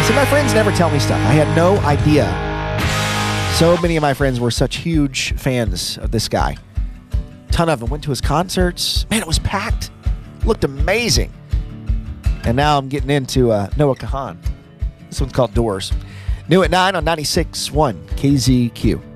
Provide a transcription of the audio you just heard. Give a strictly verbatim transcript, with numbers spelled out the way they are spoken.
See, my friends never tell me stuff. I had no idea. So many of my friends were such huge fans of this guy. A ton of them went to his concerts. Man, it was packed. Looked amazing. And now I'm getting into uh, Noah Kahan. This one's called Doors. New at nine on ninety-six point one K Z Q.